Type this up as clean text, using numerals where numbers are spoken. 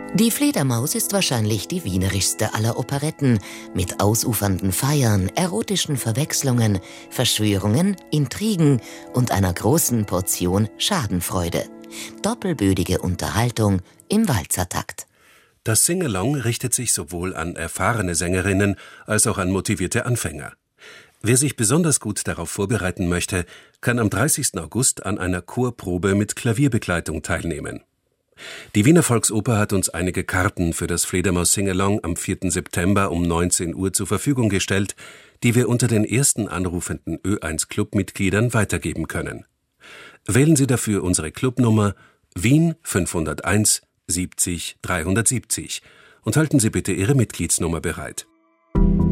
Die Fledermaus ist wahrscheinlich die wienerischste aller Operetten, mit ausufernden Feiern, erotischen Verwechslungen, Verschwörungen, Intrigen und einer großen Portion Schadenfreude. Doppelbödige Unterhaltung im Walzertakt. Das Singalong richtet sich sowohl an erfahrene Sängerinnen als auch an motivierte Anfänger. Wer sich besonders gut darauf vorbereiten möchte, kann am 30. August an einer Chorprobe mit Klavierbegleitung teilnehmen. Die Wiener Volksoper hat uns einige Karten für das Fledermaus-Singalong am 4. September um 19 Uhr zur Verfügung gestellt, die wir unter den ersten anrufenden Ö1-Club-Mitgliedern weitergeben können. Wählen Sie dafür unsere Clubnummer Wien 501 70 370 und halten Sie bitte Ihre Mitgliedsnummer bereit.